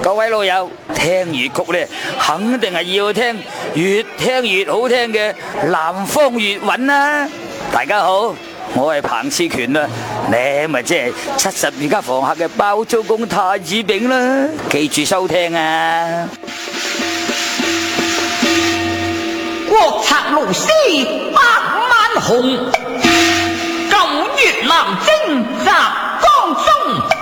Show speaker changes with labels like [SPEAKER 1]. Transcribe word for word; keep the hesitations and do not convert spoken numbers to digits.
[SPEAKER 1] 各位老友，聽粵曲咧，肯定係要聽越聽越好聽嘅南方粵韻啦。大家好，我係彭熾權啦，你咪即係七十二家房客嘅包租公太子炳啦，記住收聽啊！
[SPEAKER 2] 國策勞師百萬雄，九月南征襲江中。